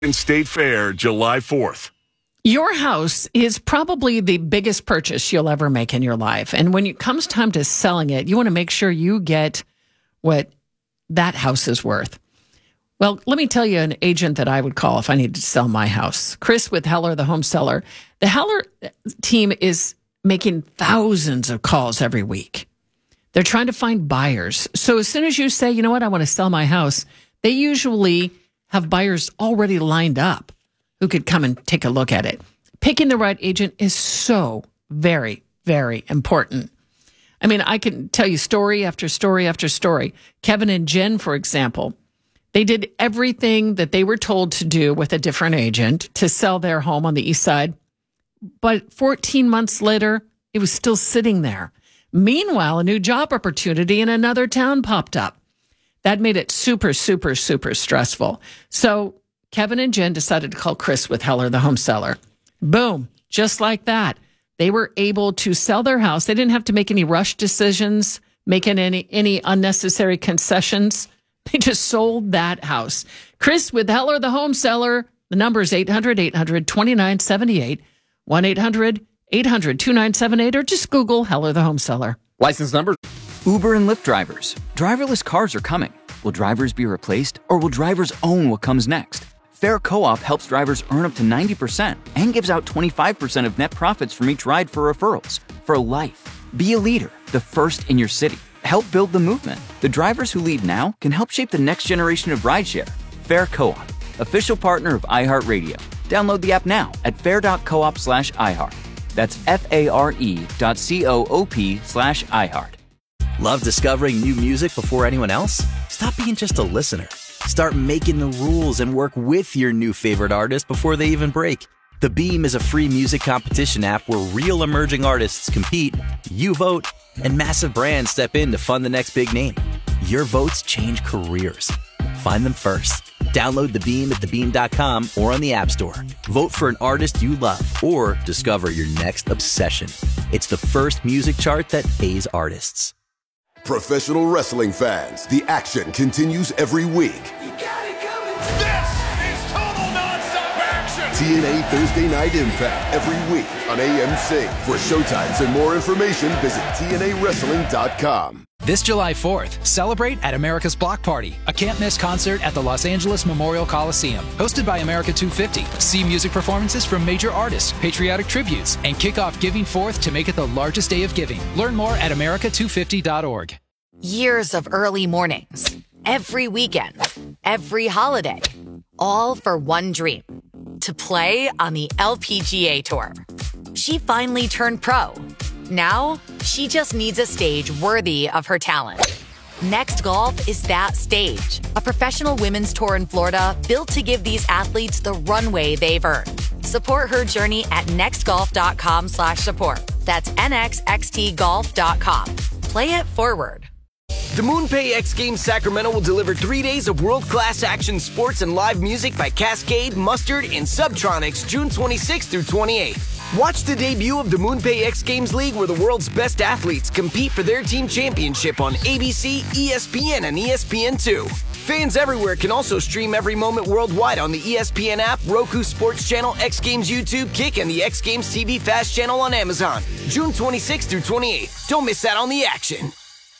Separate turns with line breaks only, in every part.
State Fair, July 4th.
Your house is probably the biggest purchase you'll ever make in your life. And when it comes time to selling it, you want to make sure you get what that house is worth. Well, let me tell you an agent that I would call if I needed to sell my house. Chris with Heller, the home seller. The Heller team is making thousands of calls every week. They're trying to find buyers. So as soon as you say, you know what, I want to sell my house, they usually have buyers already lined up who could come and take a look at it. Picking the right agent is so very, very important. I mean, I can tell you story after story after story. Kevin and Jen, for example, they did everything that they were told to do with a different agent to sell their home on the east side. But 14 months later, it was still sitting there. Meanwhile, a new job opportunity in another town popped up. That made it super, super, super stressful. So Kevin and Jen decided to call Chris with Heller, the home seller. Boom. Just like that. They were able to sell their house. They didn't have to make any rush decisions, making any unnecessary concessions. They just sold that house. Chris with Heller, the home seller. The number is 800-800-2978, 1-800-800-2978, or just Google Heller, the home seller.
License number. Uber and Lyft drivers. Driverless cars are coming. Will drivers be replaced, or will drivers own what comes next? Fair Co-op helps drivers earn up to 90% and gives out 25% of net profits from each ride for referrals. For life. Be a leader, the first in your city. Help build the movement. The drivers who lead now can help shape the next generation of rideshare. Fair Co-op, official partner of iHeartRadio. Download the app now at fair.coop/iHeart. That's FARE.coop/iHeart.
Love discovering new music before anyone else? Stop being just a listener. Start making the rules and work with your new favorite artist before they even break. The Beam is a free music competition app where real emerging artists compete, you vote, and massive brands step in to fund the next big name. Your votes change careers. Find them first. Download The Beam at thebeam.com or on the App Store. Vote for an artist you love or discover your next obsession. It's the first music chart that pays artists.
Professional wrestling fans, the action continues every week.
You got it coming. This is total nonstop action.
TNA Thursday Night Impact every week on AMC. For showtimes and more information, visit TNAWrestling.com.
This July 4th, celebrate at America's Block Party, a can't-miss concert at the Los Angeles Memorial Coliseum. Hosted by America 250. See music performances from major artists, patriotic tributes, and kick off Giving 4th to make it the largest day of giving. Learn more at america250.org.
Years of early mornings, every weekend, every holiday, all for one dream, to play on the LPGA Tour. She finally turned pro. Now, she just needs a stage worthy of her talent. Next Golf is that stage. A professional women's tour in Florida built to give these athletes the runway they've earned. Support her journey at nextgolf.com/support. That's nxxtgolf.com. Play it forward.
The MoonPay X Games Sacramento will deliver 3 days of world-class action sports and live music by Cascade, Mustard, and Subtronics June 26th through 28th. Watch the debut of the MoonPay X Games League where the world's best athletes compete for their team championship on ABC, ESPN, and ESPN2. Fans everywhere can also stream every moment worldwide on the ESPN app, Roku Sports Channel, X Games YouTube, Kick, and the X Games TV Fast Channel on Amazon. June 26th through 28th. Don't miss out on the action.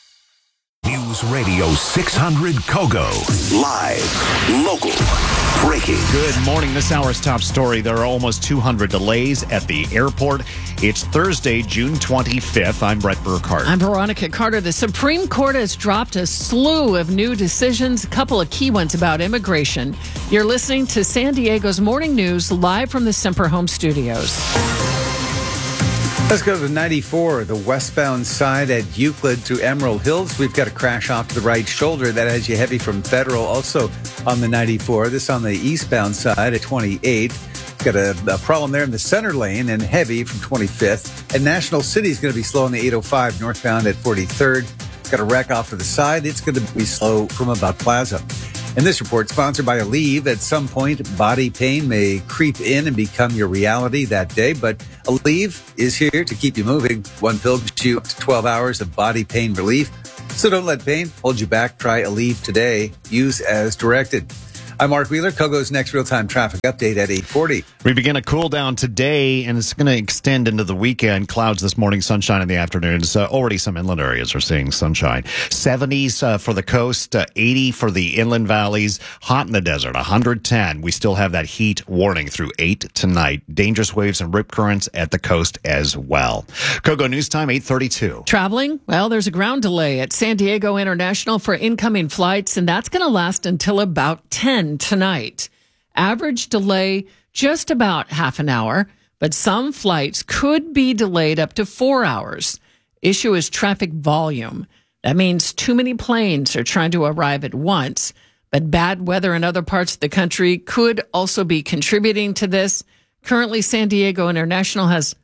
News Radio 600 Kogo. Live, local, breaking.
Good morning. This hour's top story. There are almost 200 delays at the airport. It's Thursday, June 25th. I'm Brett Burkhardt.
I'm Veronica Carter. The Supreme Court has dropped a slew of new decisions, a couple of key ones about immigration. You're listening to San Diego's Morning News live from the Semper Home Studios.
Let's go to 94, the westbound side at Euclid to Emerald Hills. We've got a crash off to the right shoulder. That has you heavy from Federal. Also on the 94, this on the eastbound side at 28. Got a problem there in the center lane and heavy from 25th. And National City is going to be slow on the 805 northbound at 43rd. Got a wreck off to the side. It's going to be slow from about Plaza. And this report sponsored by Aleve. At some point, body pain may creep in and become your reality that day, but Aleve is here to keep you moving. One pill gives you up to 12 hours of body pain relief. So don't let pain hold you back. Try Aleve today. Use as directed. I'm Mark Wheeler. Kogo's next real-time traffic update at 8:40.
We begin a cool down today, and it's going to extend into the weekend. Clouds this morning, sunshine in the afternoons. Already some inland areas are seeing sunshine. 70s for the coast, 80 for the inland valleys. Hot in the desert, 110. We still have that heat warning through 8 tonight. Dangerous waves and rip currents at the coast as well. Kogo News Time, 8:32.
Traveling? Well, there's a ground delay at San Diego International for incoming flights, and that's going to last until about 10 tonight. Average delay, just about half an hour, but some flights could be delayed up to 4 hours. Issue is traffic volume. That means too many planes are trying to arrive at once, but bad weather in other parts of the country could also be contributing to this. Currently, San Diego International has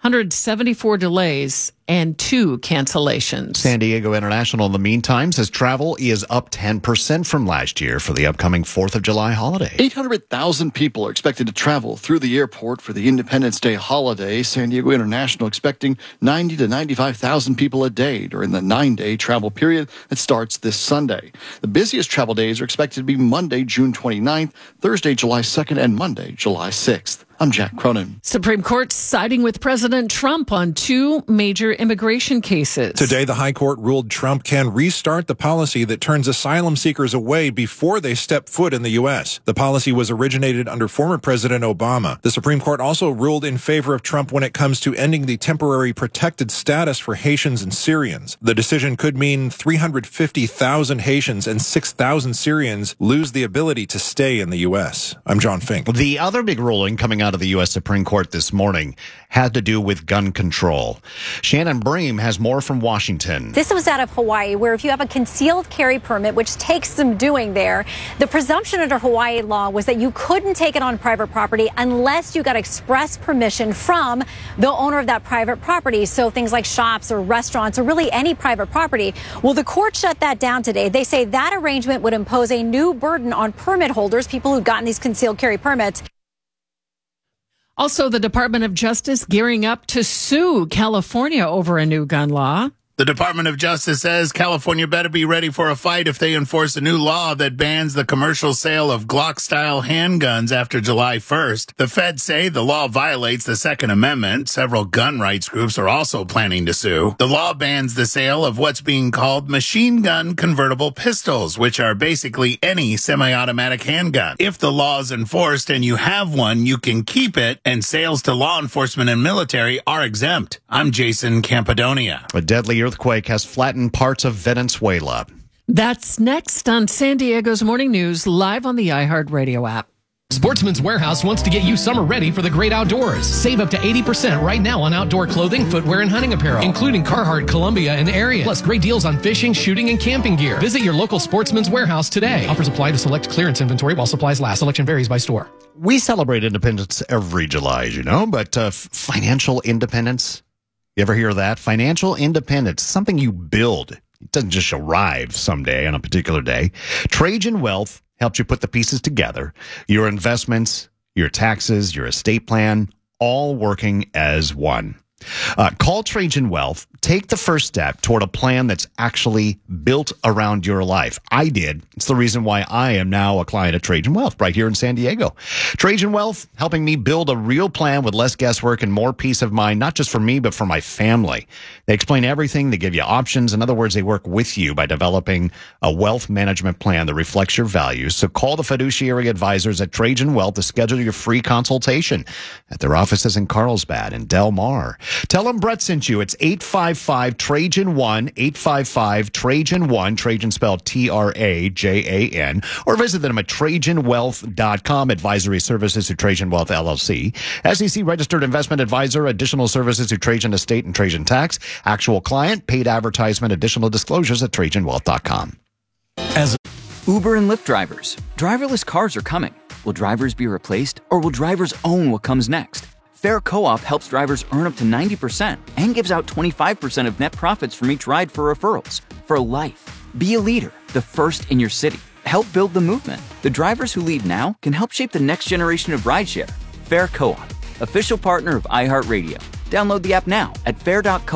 174 delays and 2 cancellations.
San Diego International, in the meantime, says travel is up 10% from last year for the upcoming 4th of July holiday.
800,000 people are expected to travel through the airport for the Independence Day holiday. San Diego International expecting 90 to 95,000 people a day during the 9-day travel period that starts this Sunday. The busiest travel days are expected to be Monday, June 29th, Thursday, July 2nd, and Monday, July 6th. I'm Jack Cronin.
Supreme Court siding with President Trump on 2 major immigration cases.
Today, the High Court ruled Trump can restart the policy that turns asylum seekers away before they step foot in the U.S. The policy was originated under former President Obama. The Supreme Court also ruled in favor of Trump when it comes to ending the temporary protected status for Haitians and Syrians. The decision could mean 350,000 Haitians and 6,000 Syrians lose the ability to stay in the U.S. I'm John Fink.
The other big ruling coming out of the U.S. Supreme Court this morning had to do with gun control. Shannon Bream has more from Washington.
This was out of Hawaii, where if you have a concealed carry permit, which takes some doing there, the presumption under Hawaii law was that you couldn't take it on private property unless you got express permission from the owner of that private property. So things like shops or restaurants or really any private property. Well, the court shut that down today. They say that arrangement would impose a new burden on permit holders, people who've gotten these concealed carry permits.
Also, the Department of Justice gearing up to sue California over a new gun law.
The Department of Justice says California better be ready for a fight if they enforce a new law that bans the commercial sale of Glock-style handguns after July 1st. The feds say the law violates the Second Amendment. Several gun rights groups are also planning to sue. The law bans the sale of what's being called machine gun convertible pistols, which are basically any semi-automatic handgun. If the law is enforced and you have one, you can keep it, and sales to law enforcement and military are exempt. I'm Jason Campadonia.
A deadly earthquake has flattened parts of Venezuela.
That's next on San Diego's Morning News, live on the iHeartRadio app.
Sportsman's Warehouse wants to get you summer ready for the great outdoors. Save up to 80% right now on outdoor clothing, footwear, and hunting apparel, including Carhartt, Columbia, and Ariat. Plus great deals on fishing, shooting, and camping gear. Visit your local Sportsman's Warehouse today. Offers apply to select clearance inventory while supplies last. Selection varies by store.
We celebrate independence every July, as you know, but financial independence, you ever hear of that? Financial independence, something you build. It doesn't just arrive someday on a particular day. Trajan Wealth helps you put the pieces together. Your investments, your taxes, your estate plan, all working as one. Call Trajan Wealth. Take the first step toward a plan that's actually built around your life. I did. It's the reason why I am now a client of Trajan Wealth right here in San Diego. Trajan Wealth helping me build a real plan with less guesswork and more peace of mind, not just for me, but for my family. They explain everything. They give you options. In other words, they work with you by developing a wealth management plan that reflects your values. So call the fiduciary advisors at Trajan Wealth to schedule your free consultation at their offices in Carlsbad and Del Mar. Tell them Brett sent you. It's 855-TRAJAN-1, 855-TRAJAN-1, Trajan spelled Trajan, or visit them at TrajanWealth.com. Advisory services to Trajan Wealth LLC. SEC registered investment advisor. Additional services to Trajan Estate and Trajan Tax. Actual client. Paid advertisement. Additional disclosures at TrajanWealth.com.
As Uber and Lyft drivers, driverless cars are coming. Will drivers be replaced, or will drivers own what comes next? Fair Co-op helps drivers earn up to 90% and gives out 25% of net profits from each ride for referrals. For life. Be a leader, the first in your city. Help build the movement. The drivers who lead now can help shape the next generation of rideshare. Fair Co-op, official partner of iHeartRadio. Download the app now at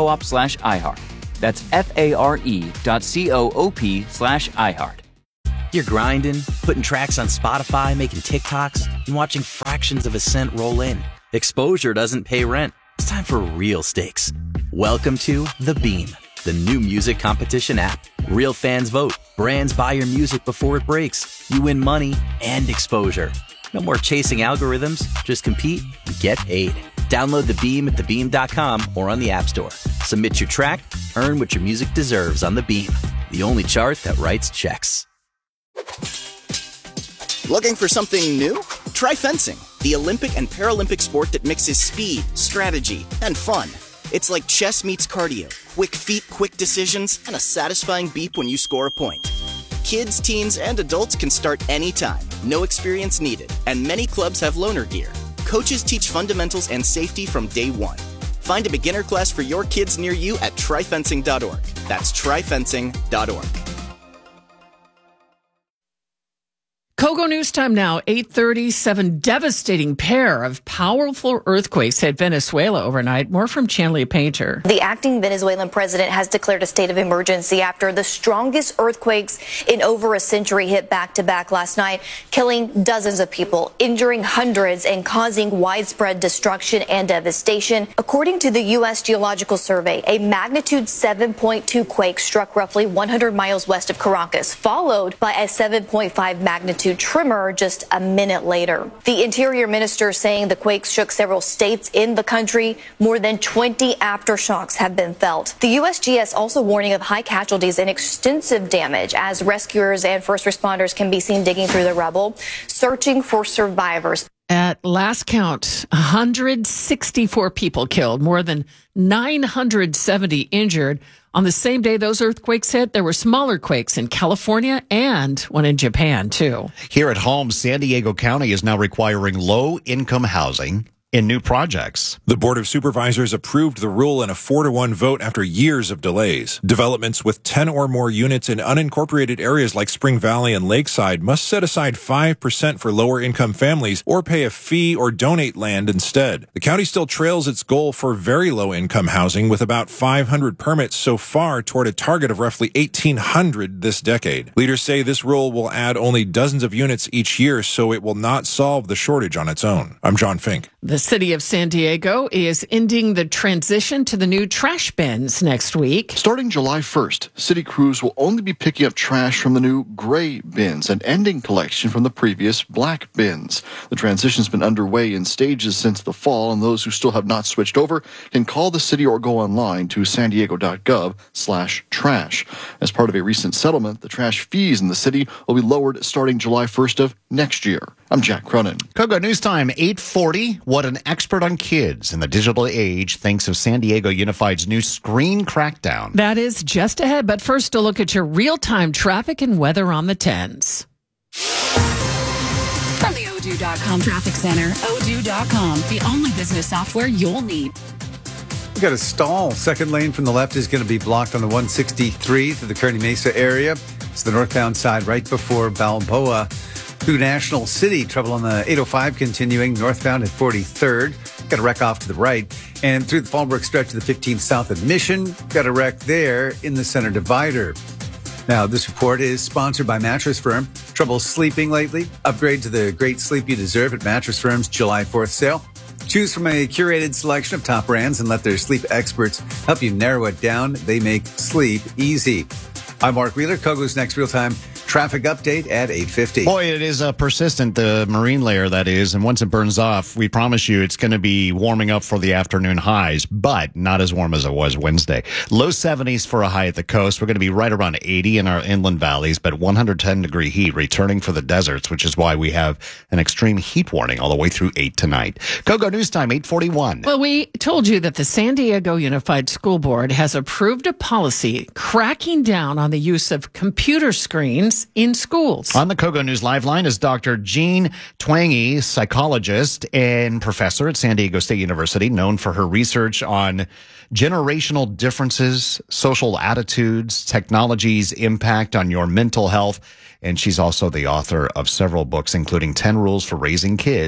fair.coop/iHeart. That's FARE.coop/iHeart.
You're grinding, putting tracks on Spotify, making TikToks, and watching fractions of a cent roll in. Exposure doesn't pay rent. It's time for real stakes. Welcome to The Beam, the new music competition app. Real fans vote. Brands buy your music before it breaks. You win money and exposure. No more chasing algorithms. Just compete and get paid. Download The Beam at thebeam.com or on the App Store. Submit your track, earn what your music deserves on The Beam, the only chart that writes checks.
Looking for something new? Try fencing, the Olympic and Paralympic sport that mixes speed, strategy, and fun. It's like chess meets cardio, quick feet, quick decisions, and a satisfying beep when you score a point. Kids, teens, and adults can start anytime, no experience needed, and many clubs have loaner gear. Coaches teach fundamentals and safety from day one. Find a beginner class for your kids near you at tryfencing.org. That's tryfencing.org.
Kogo News Time now, 8:37. Devastating pair of powerful earthquakes hit Venezuela overnight. More from Chanley Painter.
The acting Venezuelan president has declared a state of emergency after the strongest earthquakes in over a century hit back-to-back last night, killing dozens of people, injuring hundreds, and causing widespread destruction and devastation. According to the U.S. Geological Survey, a magnitude 7.2 quake struck roughly 100 miles west of Caracas, followed by a 7.5 magnitude tremor just a minute later. The interior minister saying the quakes shook several states in the country. More than 20 aftershocks have been felt. The USGS also warning of high casualties and extensive damage as rescuers and first responders can be seen digging through the rubble, searching for survivors.
At last count, 164 people killed, more than 970 injured. On the same day those earthquakes hit, there were smaller quakes in California and one in Japan, too.
Here at home, San Diego County is now requiring low-income housing in new projects.
The Board of Supervisors approved the rule in a 4-1 vote after years of delays. Developments with 10 or more units in unincorporated areas like Spring Valley and Lakeside must set aside 5% for lower-income families or pay a fee or donate land instead. The county still trails its goal for very low-income housing with about 500 permits so far toward a target of roughly 1,800 this decade. Leaders say this rule will add only dozens of units each year, so it will not solve the shortage on its own. I'm John Fink.
The city of San Diego is ending the transition to the new trash bins next week.
Starting July 1st, city crews will only be picking up trash from the new gray bins and ending collection from the previous black bins. The transition's been underway in stages since the fall, and those who still have not switched over can call the city or go online to sandiego.gov/trash. As part of a recent settlement, the trash fees in the city will be lowered starting July 1st of next year. I'm Jack Cronin.
Kogo News Time, 8:40. What an expert on kids in the digital age thinks of San Diego Unified's new screen crackdown.
That is just ahead, but first a look at your real-time traffic and weather on the 10s.
From the Odoo.com Traffic Center, Odoo.com, the only business software you'll need.
We've got a stall. Second lane from the left is going to be blocked on the 163 through the Kearny Mesa area. It's the northbound side right before Balboa. Through National City, trouble on the 805 continuing northbound at 43rd. Got a wreck off to the right. And through the Fallbrook stretch of the 15th south of Mission, got a wreck there in the center divider. Now, this report is sponsored by Mattress Firm. Trouble sleeping lately? Upgrade to the great sleep you deserve at Mattress Firm's July 4th sale. Choose from a curated selection of top brands and let their sleep experts help you narrow it down. They make sleep easy. I'm Mark Wheeler. Kogo's next real-time traffic update at 8:50.
Boy, it is persistent, the marine layer, that is. And once it burns off, we promise you it's going to be warming up for the afternoon highs, but not as warm as it was Wednesday. Low 70s for a high at the coast. We're going to be right around 80 in our inland valleys, but 110-degree heat returning for the deserts, which is why we have an extreme heat warning all the way through 8 tonight. Kogo News Time, 8:41.
Well, we told you that the San Diego Unified School Board has approved a policy cracking down on the use of computer screens in schools.
On the Kogo News Live line is Dr. Jean Twenge, psychologist and professor at San Diego State University, known for her research on generational differences, social attitudes, technology's impact on your mental health. And she's also the author of several books, including 10 Rules for Raising Kids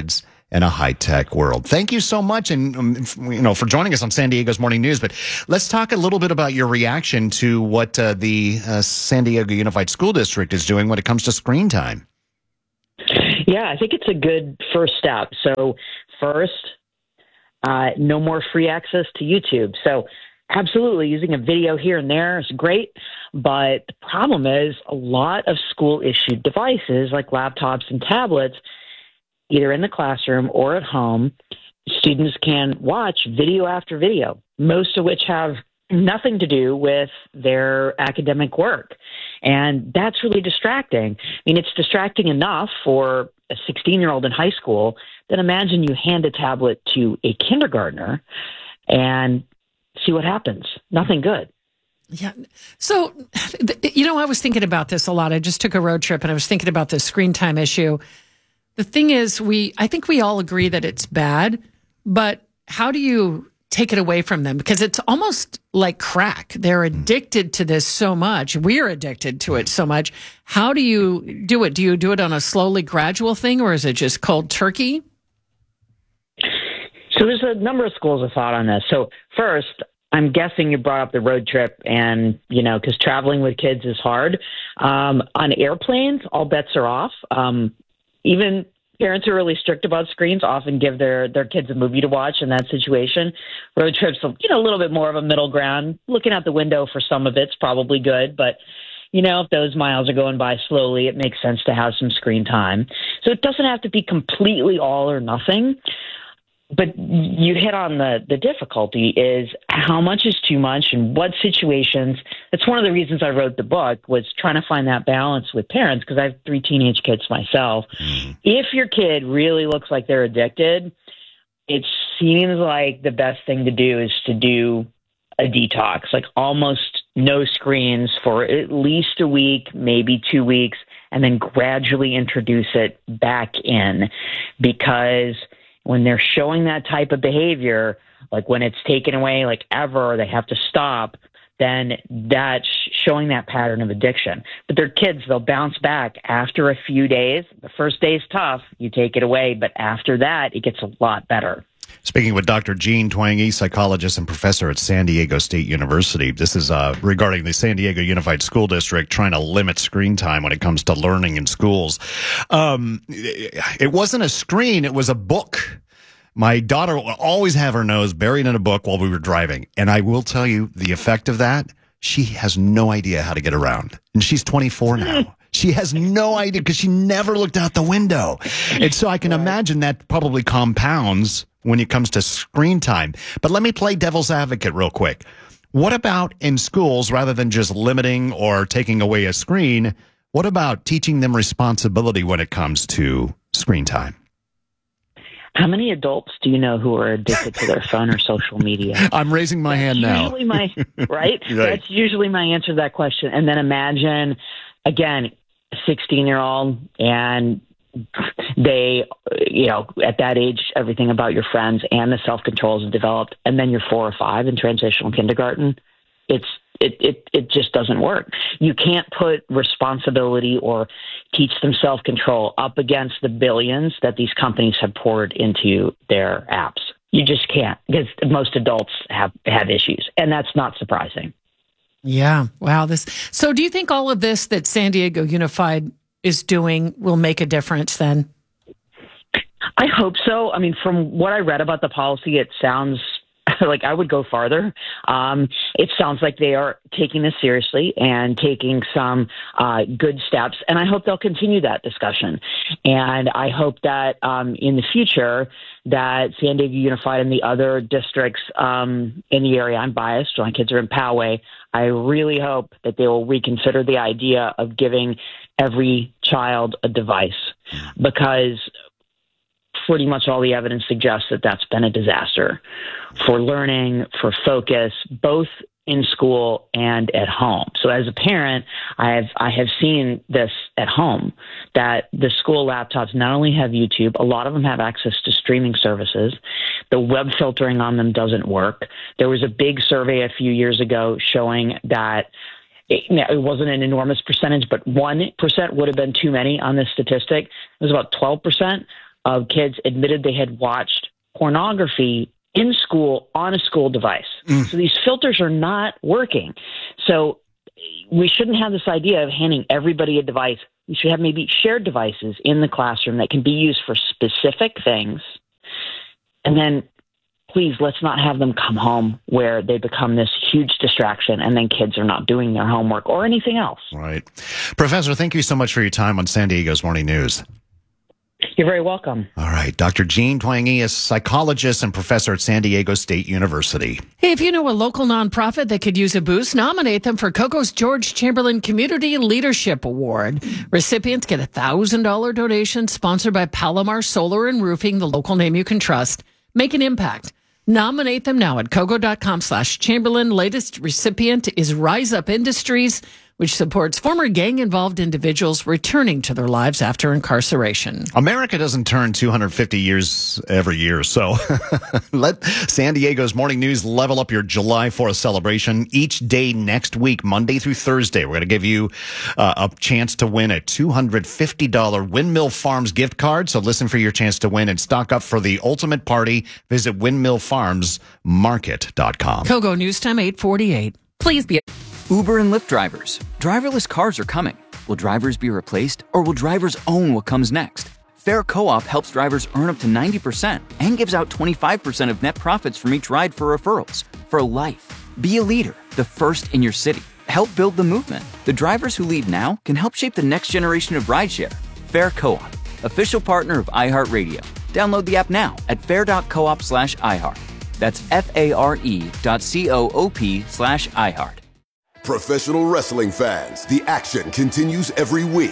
in a high-tech world. Thank you so much, and for joining us on San Diego's Morning News. But let's talk a little bit about your reaction to what the San Diego Unified School District is doing when it comes to screen time.
Yeah, I think it's a good first step. So first, no more free access to YouTube. So absolutely, using a video here and there is great. But the problem is a lot of school-issued devices like laptops and tablets, either in the classroom or at home, students can watch video after video, most of which have nothing to do with their academic work. And that's really distracting. I mean, it's distracting enough for a 16-year-old in high school. Then imagine you hand a tablet to a kindergartner and see what happens. Nothing good.
Yeah. So, I was thinking about this a lot. I just took a road trip and I was thinking about this screen time issue. The thing is, I think we all agree that it's bad, but how do you take it away from them? Because it's almost like crack. They're addicted to this so much. We're addicted to it so much. How do you do it? Do you do it on a slowly gradual thing, or is it just cold turkey?
So there's a number of schools of thought on this. So first, I'm guessing you brought up the road trip and, because traveling with kids is hard. On airplanes, all bets are off. Even parents who are really strict about screens often give their kids a movie to watch in that situation. Road trips, a little bit more of a middle ground. Looking out the window for some of it's probably good, but if those miles are going by slowly, it makes sense to have some screen time. So it doesn't have to be completely all or nothing. But you hit on the difficulty is how much is too much and what situations. That's one of the reasons I wrote the book, was trying to find that balance with parents, because I have 3 teenage kids myself. If your kid really looks like they're addicted, it seems like the best thing to do is to do a detox, like almost no screens for at least a week, maybe 2 weeks, and then gradually introduce it back in, because when they're showing that type of behavior, like when it's taken away, like ever, they have to stop, then that's showing that pattern of addiction. But they're kids, they'll bounce back after a few days. The first day is tough, you take it away, but after that, it gets a lot better.
Speaking with Dr. Jean Twenge, psychologist and professor at San Diego State University. This is regarding the San Diego Unified School District trying to limit screen time when it comes to learning in schools. It wasn't a screen, it was a book. My daughter will always have her nose buried in a book while we were driving. And I will tell you the effect of that, she has no idea how to get around. And she's 24 now. She has no idea because she never looked out the window. And so I can imagine that probably compounds when it comes to screen time. But let me play devil's advocate real quick. What about in schools, rather than just limiting or taking away a screen, what about teaching them responsibility when it comes to screen time?
How many adults do you know who are addicted to their phone or social media?
I'm raising my hand now.
Usually right? That's usually my answer to that question. And then imagine, again, a 16-year-old, and they, at that age, everything about your friends and the self-control is developed, and then you're 4 or 5 in transitional kindergarten. It just doesn't work. You can't put responsibility or teach them self-control up against the billions that these companies have poured into their apps. You just can't, because most adults have issues, and that's not surprising.
Yeah. Wow. So do you think all of this that San Diego Unified is doing will make a difference then?
I hope so. I mean, from what I read about the policy, it sounds like I would go farther. It sounds like they are taking this seriously and taking some good steps, and I hope they'll continue that discussion. And I hope that in the future that San Diego Unified and the other districts in the area, I'm biased, my kids are in Poway, I really hope that they will reconsider the idea of giving every child a device, because pretty much all the evidence suggests that that's been a disaster for learning, for focus, both in school and at home. So as a parent, I have seen this at home, that the school laptops not only have YouTube, a lot of them have access to streaming services. The web filtering on them doesn't work. There was a big survey a few years ago showing that it wasn't an enormous percentage, but 1% would have been too many on this statistic. It was about 12% of kids admitted they had watched pornography in school on a school device. So these filters are not working. So we shouldn't have this idea of handing everybody a device. We should have maybe shared devices in the classroom that can be used for specific things. And then please, let's not have them come home where they become this huge distraction and then kids are not doing their homework or anything else.
Right. Professor, thank you so much for your time on San Diego's Morning News.
You're very welcome.
All right. Dr. Jean Twenge is psychologist and professor at San Diego State University.
Hey, if you know a local nonprofit that could use a boost, nominate them for Coco's George Chamberlain Community Leadership Award. Recipients get a $1,000 donation sponsored by Palomar Solar and Roofing, the local name you can trust. Make an impact. Nominate them now at coco.com/Chamberlain. Latest recipient is Rise Up Industries, which supports former gang-involved individuals returning to their lives after incarceration.
America doesn't turn 250 years every year, so let San Diego's Morning News level up your July 4th celebration. Each day next week, Monday through Thursday, we're going to give you a chance to win a $250 Windmill Farms gift card. So listen for your chance to win and stock up for the ultimate party. Visit windmillfarmsmarket.com.
Kogo News Time 8:48.
Please be...
Uber and Lyft drivers. Driverless cars are coming. Will drivers be replaced, or will drivers own what comes next? Fair Co-op helps drivers earn up to 90% and gives out 25% of net profits from each ride for referrals. For life. Be a leader, the first in your city. Help build the movement. The drivers who lead now can help shape the next generation of rideshare. Fair Co-op, official partner of iHeartRadio. Download the app now at fair.coop/iHeart. That's FARE.coop/iHeart.
Professional wrestling fans, the action continues every week.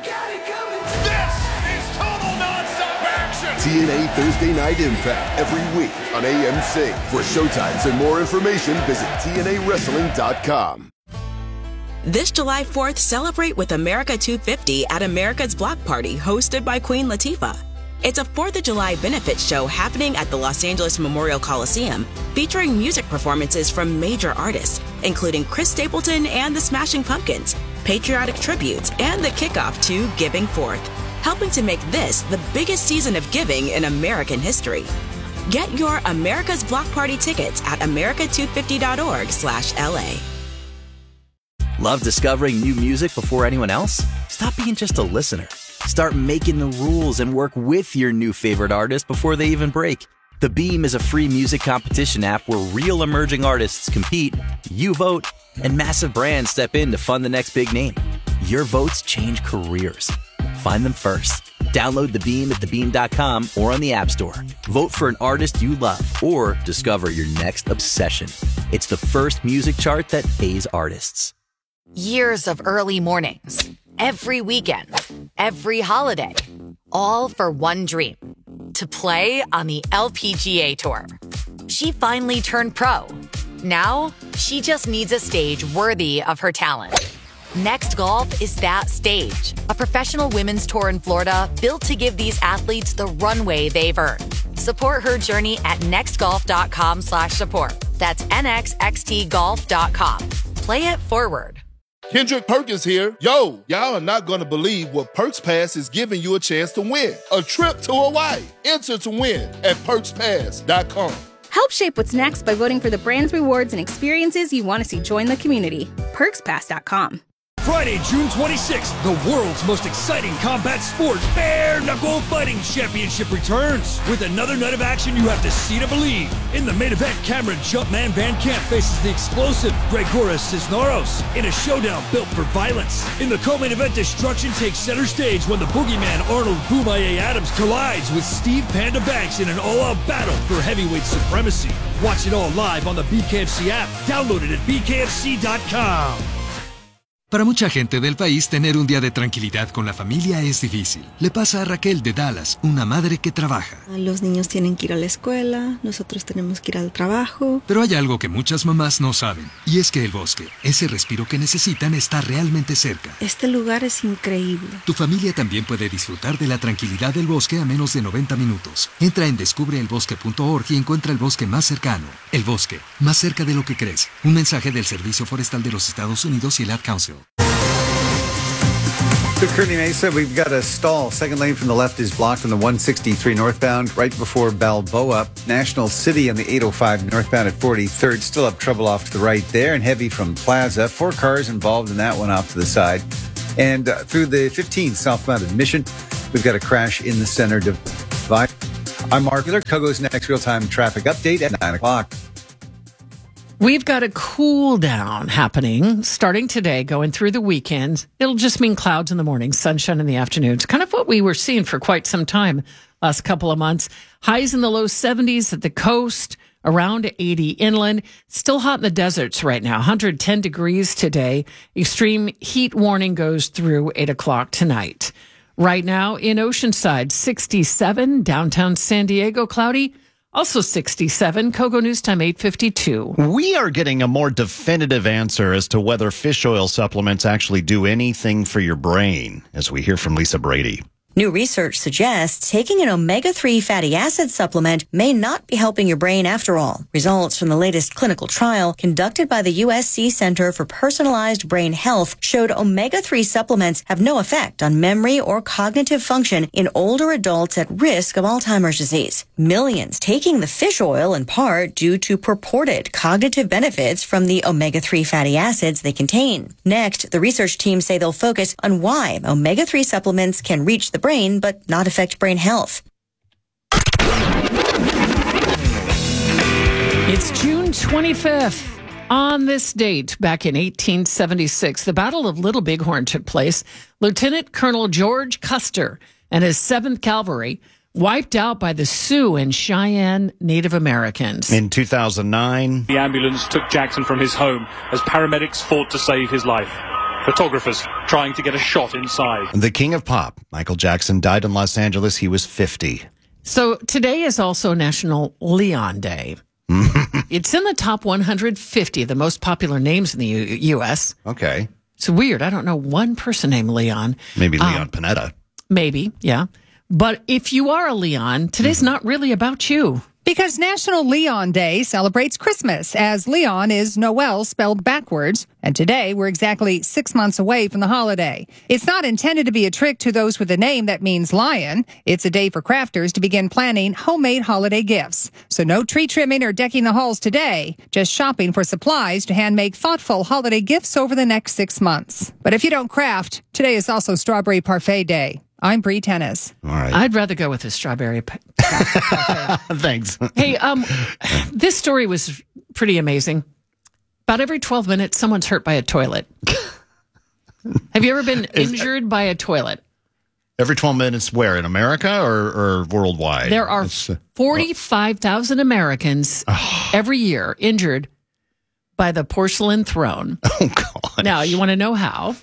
This is total nonstop action.
TNA Thursday Night Impact every week on AMC. For showtimes and more information, visit TNAWrestling.com.
This July 4th, celebrate with America 250 at America's Block Party, hosted by Queen Latifah. It's a 4th of July benefit show happening at the Los Angeles Memorial Coliseum, featuring music performances from major artists, including Chris Stapleton and the Smashing Pumpkins, patriotic tributes, and the kickoff to Giving Forth, helping to make this the biggest season of giving in American history. Get your America's Block Party tickets at america250.org/LA.
Love discovering new music before anyone else? Stop being just a listener. Start making the rules and work with your new favorite artist before they even break. The Beam is a free music competition app where real emerging artists compete, you vote, and massive brands step in to fund the next big name. Your votes change careers. Find them first. Download The Beam at thebeam.com or on the App Store. Vote for an artist you love or discover your next obsession. It's the first music chart that pays artists.
Years of early mornings, every weekend, every holiday, all for one dream, to play on the LPGA Tour. She finally turned pro. Now, she just needs a stage worthy of her talent. Next Golf is that stage, a professional women's tour in Florida built to give these athletes the runway they've earned. Support her journey at nextgolf.com/support. That's nxxtgolf.com. Play it forward.
Kendrick Perkins here. Yo, y'all are not going to believe what Perks Pass is giving you a chance to win. A trip to Hawaii. Enter to win at perkspass.com.
Help shape what's next by voting for the brands, rewards, and experiences you want to see join the community. PerksPass.com.
Friday, June 26th, the world's most exciting combat sport, Bare Knuckle Fighting Championship returns. With another night of action you have to see to believe. In the main event, Cameron Jumpman Van Camp faces the explosive Gregoras Cisneros in a showdown built for violence. In the co-main event, destruction takes center stage when the boogeyman Arnold Boomaye Adams collides with Steve Panda Banks in an all-out battle for heavyweight supremacy. Watch it all live on the BKFC app. Download it at bkfc.com.
Para mucha gente del país, tener un día de tranquilidad con la familia es difícil. Le pasa a Raquel de Dallas, una madre que trabaja.
Los niños tienen que ir a la escuela, nosotros tenemos que ir al trabajo.
Pero hay algo que muchas mamás no saben, y es que el bosque, ese respiro que necesitan, está realmente cerca.
Este lugar es increíble.
Tu familia también puede disfrutar de la tranquilidad del bosque a menos de 90 minutos. Entra en descubreelbosque.org y encuentra el bosque más cercano. El bosque, más cerca de lo que crees. Un mensaje del Servicio Forestal de los Estados Unidos y el Ad Council.
To Kearney Mesa, we've got a stall. Second lane from the left is blocked on the 163 northbound, right before Balboa. National City on the 805 northbound at 43rd. Still have trouble off to the right there, and heavy from Plaza. 4 cars involved in that one off to the side. And through the 15 southbound Admission, we've got a crash in the center divide. I'm Mark Miller. Kogo's next real-time traffic update at 9 o'clock.
We've got a cool down happening starting today, going through the weekend. It'll just mean clouds in the morning, sunshine in the afternoons. Kind of what we were seeing for quite some time last couple of months. Highs in the low 70s at the coast, around 80 inland. Still hot in the deserts right now, 110 degrees today. Extreme heat warning goes through 8 o'clock tonight. Right now in Oceanside, 67. Downtown San Diego, cloudy. Also 67, Kogo News Time 8:52.
We are getting a more definitive answer as to whether fish oil supplements actually do anything for your brain, as we hear from Lisa Brady.
New research suggests taking an omega-3 fatty acid supplement may not be helping your brain after all. Results from the latest clinical trial conducted by the USC Center for Personalized Brain Health showed omega-3 supplements have no effect on memory or cognitive function in older adults at risk of Alzheimer's disease. Millions taking the fish oil in part due to purported cognitive benefits from the omega-3 fatty acids they contain. Next, the research team say they'll focus on why omega-3 supplements can reach the brain but not affect brain health.
It's June 25th. On this date, back in 1876, the Battle of Little Bighorn took place. Lieutenant Colonel George Custer and his 7th Cavalry wiped out by the Sioux and Cheyenne Native Americans.
In 2009,
the ambulance took Jackson from his home as paramedics fought to save his life. Photographers trying to get a shot inside.
The king of pop, Michael Jackson, died in Los Angeles. He was 50.
So today is also National Leon Day. It's in the top 150, the most popular names in the U.S.
Okay.
It's weird. I don't know one person named Leon.
Maybe Leon Panetta.
Maybe, yeah. But if you are a Leon, today's not really about you.
Because National Leon Day celebrates Christmas, as Leon is Noel spelled backwards, and today we're exactly 6 months away from the holiday. It's not intended to be a trick to those with a name that means lion. It's a day for crafters to begin planning homemade holiday gifts. So no tree trimming or decking the halls today, just shopping for supplies to hand make thoughtful holiday gifts over the next 6 months. But if you don't craft, today is also Strawberry Parfait Day. I'm Bree Tennis.
All right.
I'd rather go with a strawberry parfait.
Thanks.
Hey, this story was pretty amazing. About every 12 minutes, someone's hurt by a toilet. Have you ever been injured by a toilet?
Every 12 minutes where? In America or worldwide?
There are 45,000 Americans every year injured by the porcelain throne.
Oh, God.
Now, you want to know how?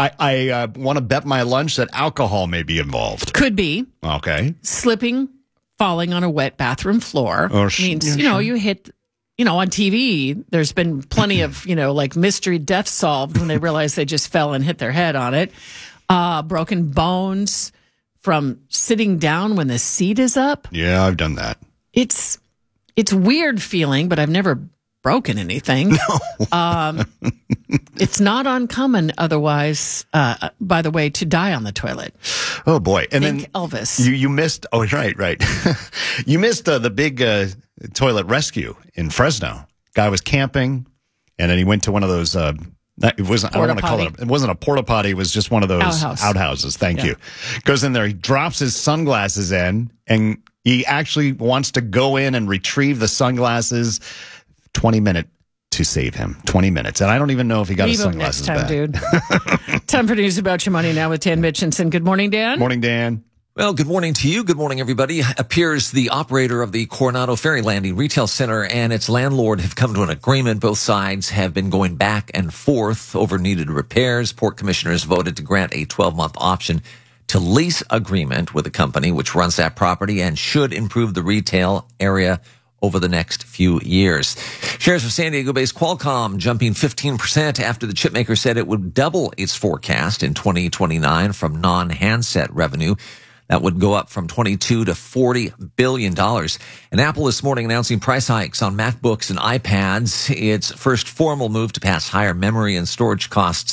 I want to bet my lunch that alcohol may be involved.
Could be.
Okay.
Slipping, falling on a wet bathroom floor. Means, you hit, on TV, there's been plenty of, like mystery death solved when they realize they just fell and hit their head on it. Broken bones from sitting down when the seat is up.
Yeah, I've done that.
It's weird feeling, but I've never broken anything.
No.
It's not uncommon otherwise, by the way, to die on the toilet.
Oh, boy. And
Think
then
Elvis.
You missed, right. You missed the big toilet rescue in Fresno. Guy was camping, and then he went to one of those, it wasn't, I don't want to call it wasn't a porta potty, it was just one of those outhouses. Thank you. Goes in there, he drops his sunglasses in, and he actually wants to go in and retrieve the sunglasses. 20 minutes to save him. 20 minutes. And I don't even know if he got his sunglasses back.
Next time, dude. Time for News About Your Money now with Dan Mitchinson. Good morning, Dan.
Morning, Dan.
Well, good morning to you. Good morning, everybody. Appears the operator of the Coronado Ferry Landing Retail Center and its landlord have come to an agreement. Both sides have been going back and forth over needed repairs. Port commissioners voted to grant a 12-month option to lease agreement with the company, which runs that property and should improve the retail area over the next few years. Shares of San Diego-based Qualcomm jumping 15% after the chipmaker said it would double its forecast in 2029 from non-handset revenue. That would go up from $22 to $40 billion. And Apple this morning announcing price hikes on MacBooks and iPads. Its first formal move to pass higher memory and storage costs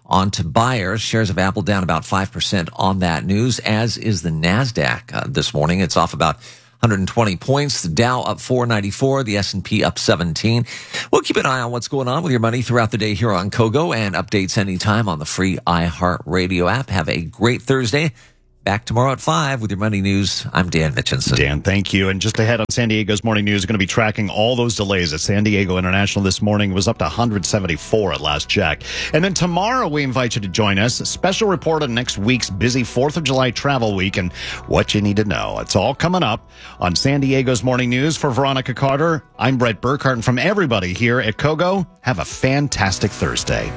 On to buyers. Shares of Apple down about 5% on that news, as is the NASDAQ this morning. It's off about 120 points. The Dow up 494, the S&P up 17. We'll keep an eye on what's going on with your money throughout the day here on Kogo, and updates anytime on the free iHeartRadio app. Have a great Thursday. Back tomorrow at 5 with your money news. I'm Dan Mitchinson.
Dan, thank you. And just ahead on San Diego's Morning News, we're going to be tracking all those delays at San Diego International this morning. It was up to 174 at last check. And then tomorrow, we invite you to join us. A special report on next week's busy 4th of July travel week and what you need to know. It's all coming up on San Diego's Morning News. For Veronica Carter, I'm Brett Burkhart. And from everybody here at Kogo, have a fantastic Thursday.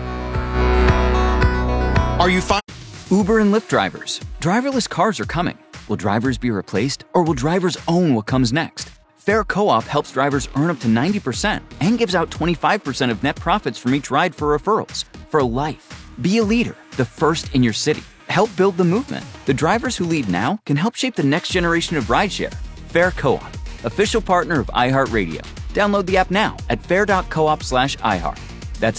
Are you fine? Uber and Lyft drivers. Driverless cars are coming. Will drivers be replaced, or will drivers own what comes next? Fair Co-op helps drivers earn up to 90% and gives out 25% of net profits from each ride for referrals. For life. Be a leader, the first in your city. Help build the movement. The drivers who lead now can help shape the next generation of rideshare. Fair Co-op, official partner of iHeartRadio. Download the app now at fair.coop/iHeart. That's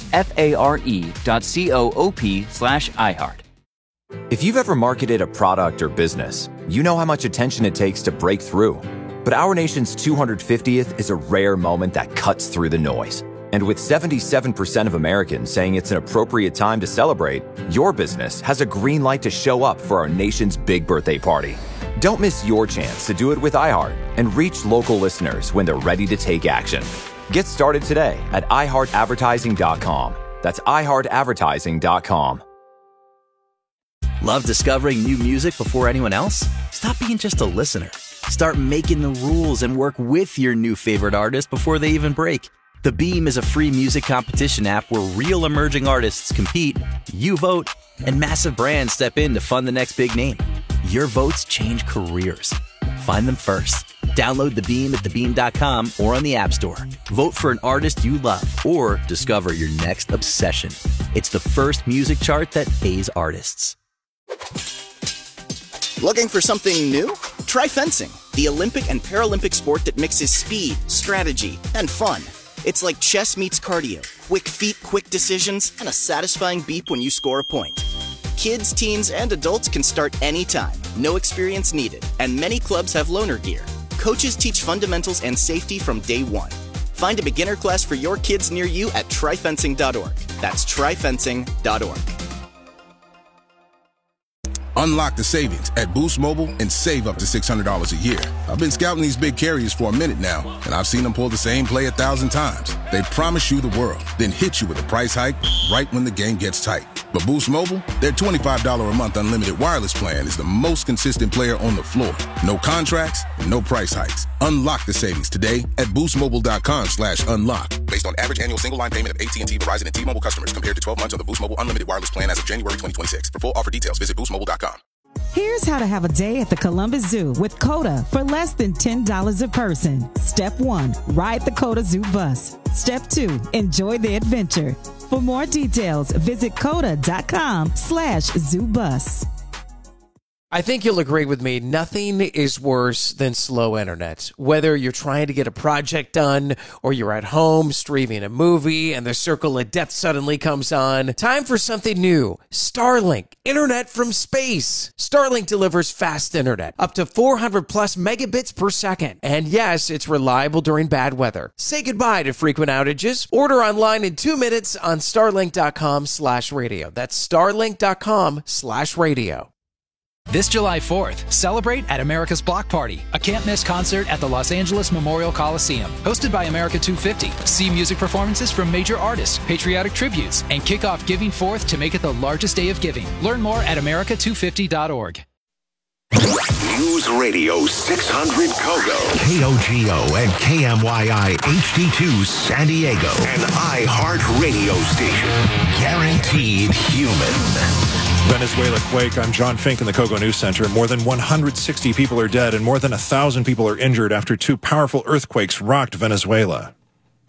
FARE.coop/iHeart.
If you've ever marketed a product or business, you know how much attention it takes to break through. But our nation's 250th is a rare moment that cuts through the noise. And with 77% of Americans saying it's an appropriate time to celebrate, your business has a green light to show up for our nation's big birthday party. Don't miss your chance to do it with iHeart and reach local listeners when they're ready to take action. Get started today at iHeartAdvertising.com. That's iHeartAdvertising.com.
Love discovering new music before anyone else? Stop being just a listener. Start making the rules and work with your new favorite artist before they even break. The Beam is a free music competition app where real emerging artists compete, you vote, and massive brands step in to fund the next big name. Your votes change careers. Find them first. Download The Beam at thebeam.com or on the App Store. Vote for an artist you love or discover your next obsession. It's the first music chart that pays artists.
Looking for something new? Try fencing, the Olympic and Paralympic sport that mixes speed, strategy, and fun. It's like chess meets cardio. Quick feet, quick decisions, and a satisfying beep when you score a point. Kids, teens, and adults can start anytime. No experience needed. And many clubs have loaner gear. Coaches teach fundamentals and safety from day one. Find a beginner class for your kids near you at tryfencing.org. That's tryfencing.org.
Unlock the savings at Boost Mobile and save up to $600 a year. I've been scouting these big carriers for a minute now, and I've seen them pull the same play 1,000 times. They promise you the world, then hit you with a price hike right when the game gets tight. But Boost Mobile, their $25 a month unlimited wireless plan is the most consistent player on the floor. No contracts, no price hikes. Unlock the savings today at boostmobile.com/unlock. Based on average annual single line payment of AT&T, Verizon, and T-Mobile customers compared to 12 months on the Boost Mobile unlimited wireless plan as of January 2026. For full offer details, visit boostmobile.com.
Here's how to have a day at the Columbus Zoo with COTA for less than $10 a person. Step 1, ride the COTA Zoo bus. Step 2, enjoy the adventure. For more details, visit COTA.com/ZooBus.
I think you'll agree with me. Nothing is worse than slow internet. Whether you're trying to get a project done or you're at home streaming a movie and the circle of death suddenly comes on. Time for something new. Starlink, internet from space. Starlink delivers fast internet, up to 400 plus megabits per second. And yes, it's reliable during bad weather. Say goodbye to frequent outages. Order online in 2 minutes on starlink.com/radio. That's starlink.com/radio.
This July 4th, celebrate at America's Block Party, a can't-miss concert at the Los Angeles Memorial Coliseum. Hosted by America 250, see music performances from major artists, patriotic tributes, and kick off Giving Forth to make it the largest day of giving. Learn more at america250.org.
News Radio 600 Kogo, KOGO and KMYI HD2 San Diego, an iHeart radio station. Guaranteed human.
Venezuela quake. I'm John Fink in the Kogo News Center. More than 160 people are dead and more than 1,000 people are injured after 2 powerful earthquakes rocked Venezuela.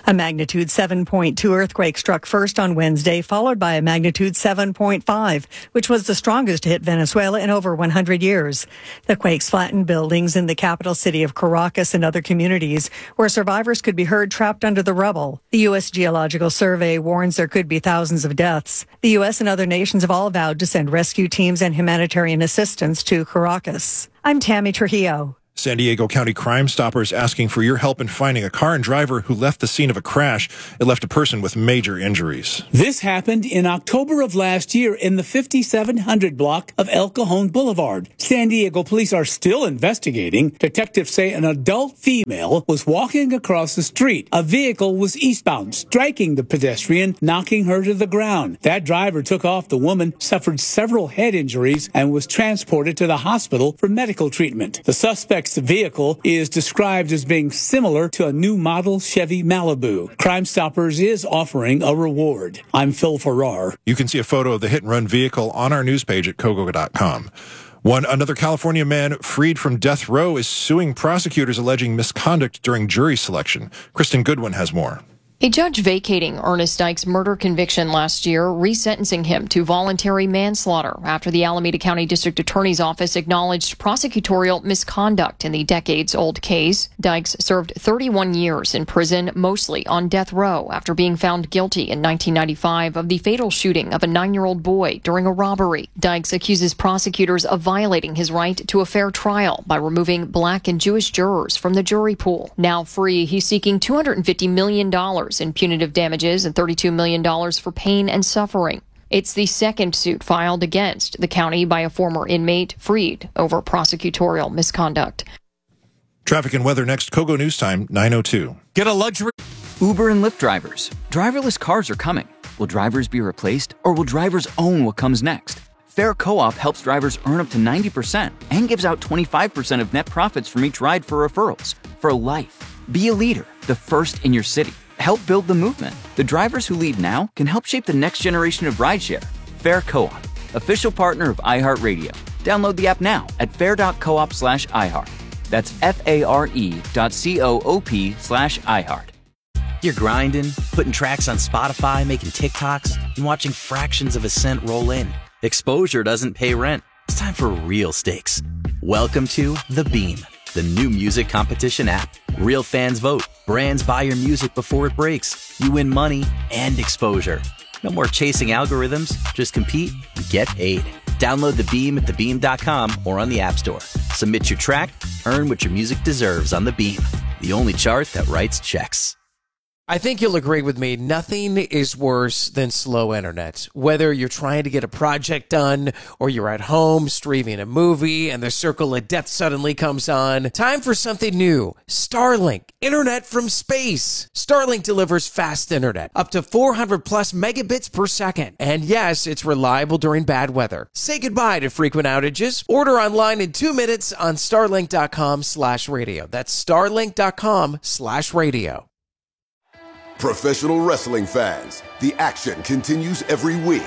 A magnitude 7.2 earthquake struck first on Wednesday, followed by a magnitude 7.5, which was the strongest to hit Venezuela in over 100 years. The quakes flattened buildings in the capital city of Caracas and other communities where survivors could be heard trapped under the rubble. The U.S. Geological Survey warns there could be thousands of deaths. The U.S. and other nations have all vowed to send rescue teams and humanitarian assistance to Caracas. I'm Tammy Trujillo.
San Diego County Crime Stoppers asking for your help in finding a car and driver who left the scene of a crash. It left a person with major injuries.
This happened in October of last year in the 5700 block of El Cajon Boulevard. San Diego police are still investigating. Detectives say an adult female was walking across the street. A vehicle was eastbound, striking the pedestrian, knocking her to the ground. That driver took off. The woman suffered several head injuries and was transported to the hospital for medical treatment. The suspect's vehicle is described as being similar to a new model Chevy Malibu. Crime Stoppers is offering a reward. I'm Phil Farrar.
You can see a photo of the hit-and-run vehicle on our news page at Kogo.com. Another California man freed from death row is suing prosecutors alleging misconduct during jury selection. Kristen Goodwin has more.
A judge vacating Ernest Dyke's murder conviction last year, resentencing him to voluntary manslaughter after the Alameda County District Attorney's Office acknowledged prosecutorial misconduct in the decades-old case. Dykes served 31 years in prison, mostly on death row, after being found guilty in 1995 of the fatal shooting of a 9-year-old boy during a robbery. Dykes accuses prosecutors of violating his right to a fair trial by removing black and Jewish jurors from the jury pool. Now free, he's seeking $250 million in punitive damages and $32 million for pain and suffering. It's the second suit filed against the county by a former inmate freed over prosecutorial misconduct.
Traffic and weather next. Kogo News Time, 9:02.
Get a luxury. Uber and Lyft drivers. Driverless cars are coming. Will drivers be replaced, or will drivers own what comes next? Fair Co-op helps drivers earn up to 90% and gives out 25% of net profits from each ride for referrals. For life. Be a leader, the first in your city. Help build the movement. The drivers who lead now can help shape the next generation of rideshare. Fair Co-op, official partner of iHeartRadio. Download the app now at fair.coop/iHeart. That's FARE.coop/iHeart.
You're grinding, putting tracks on Spotify, making TikToks, and watching fractions of a cent roll in. Exposure doesn't pay rent. It's time for real stakes. Welcome to The Beam, the new music competition app. Real fans vote. Brands buy your music before it breaks. You win money and exposure. No more chasing algorithms. Just compete and get paid. Download The Beam at thebeam.com or on the App Store. Submit your track. Earn what your music deserves on The Beam, the only chart that writes checks.
I think you'll agree with me. Nothing is worse than slow internet. Whether you're trying to get a project done or you're at home streaming a movie and the circle of death suddenly comes on. Time for something new. Starlink. Internet from space. Starlink delivers fast internet. Up to 400 plus megabits per second. And yes, it's reliable during bad weather. Say goodbye to frequent outages. Order online in 2 minutes on starlink.com/radio. That's starlink.com/radio.
Professional wrestling fans, the action continues every week.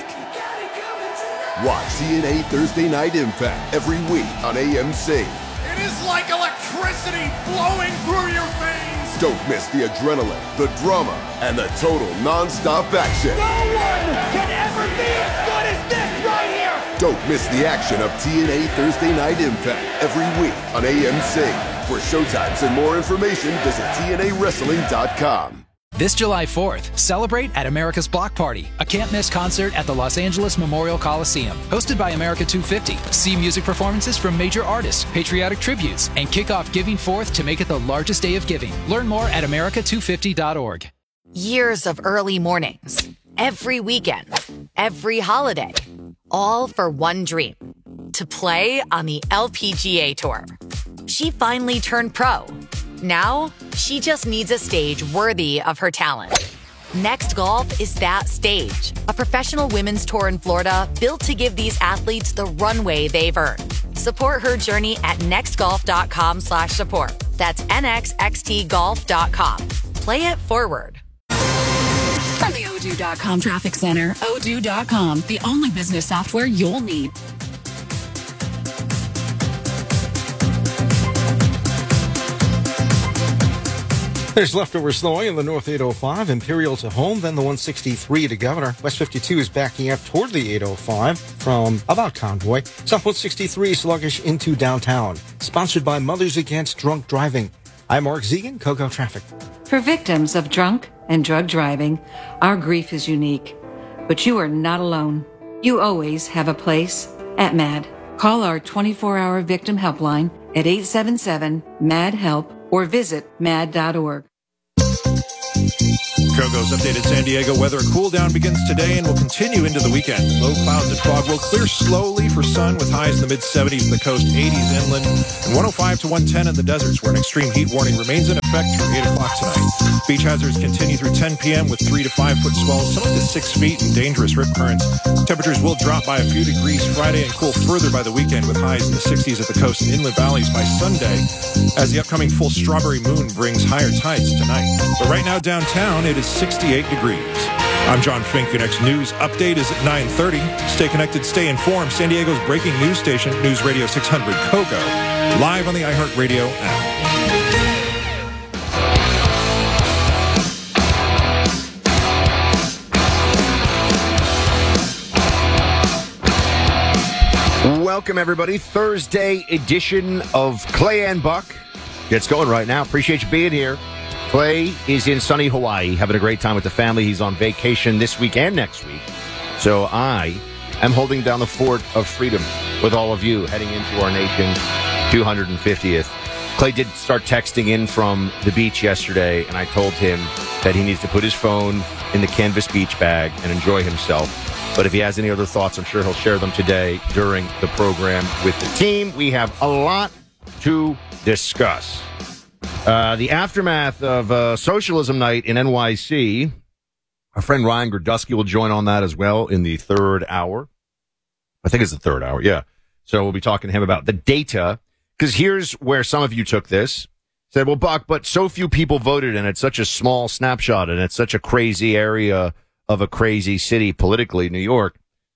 Watch TNA Thursday Night Impact every week on AMC.
It is like electricity flowing through your veins.
Don't miss the adrenaline, the drama, and the total non-stop action.
No one can ever be as good as this right here.
Don't miss the action of TNA Thursday Night Impact every week on AMC. For showtimes and more information, visit TNAWrestling.com.
This July 4th, celebrate at America's Block Party, a can't-miss concert at the Los Angeles Memorial Coliseum. Hosted by America 250. See music performances from major artists, patriotic tributes, and kick off Giving Forth to make it the largest day of giving. Learn more at america250.org.
Years of early mornings, every weekend, every holiday, all for one dream, to play on the LPGA Tour. She finally turned pro. Now, she just needs a stage worthy of her talent. Next Golf is that stage. A professional women's tour in Florida built to give these athletes the runway they've earned. Support her journey at nextgolf.com/support. That's nxxtgolf.com. Play it forward.
From the Odoo.com Traffic Center, Odoo.com, the only business software you'll need.
There's leftover slowing in the North 805, Imperial to home, then the 163 to Governor. West 52 is backing up toward the 805 from about Convoy. South 163 sluggish into downtown. Sponsored by Mothers Against Drunk Driving. I'm Mark Zegan, Cocoa Traffic.
For victims of drunk and drug driving, our grief is unique. But you are not alone. You always have a place at MAD. Call our 24-hour victim helpline at 877-MAD-HELP or visit mad.org.
Kogo's updated San Diego weather. Cool down begins today and will continue into the weekend. Low clouds and fog will clear slowly for sun with highs in the mid-70s in the coast, 80s inland, and 105 to 110 in the deserts where an extreme heat warning remains in effect through 8 o'clock tonight. Beach hazards continue through 10 p.m. with 3 to 5 foot swells, some up to 6 feet and dangerous rip currents. Temperatures will drop by a few degrees Friday and cool further by the weekend with highs in the 60s at the coast and inland valleys by Sunday as the upcoming full strawberry moon brings higher tides tonight. But right now downtown, it is 68 degrees. I'm John Fink. Your next news update is at 9:30. Stay connected, stay informed. San Diego's breaking news station, News Radio 600 Kogo, live on the iHeartRadio app.
Welcome, everybody. Thursday edition of Clay and Buck. It's going right now. Appreciate you being here. Clay is in sunny Hawaii, having a great time with the family. He's on vacation this week and next week. So I am holding down the fort of freedom with all of you heading into our nation's 250th. Clay did start texting in from the beach yesterday, and I told him that he needs to put his phone in the canvas beach bag and enjoy himself. But if he has any other thoughts, I'm sure he'll share them today during the program with the team. We have a lot to discuss. The aftermath of Socialism Night in NYC. Our friend Ryan Grodusky will join on that as well in the third hour. I think it's the third hour, yeah. So we'll be talking to him about the data, because here's where some of you took this. Said, well, Buck, but so few people voted, and it's such a small snapshot, and it's such a crazy area of a crazy city politically, New York.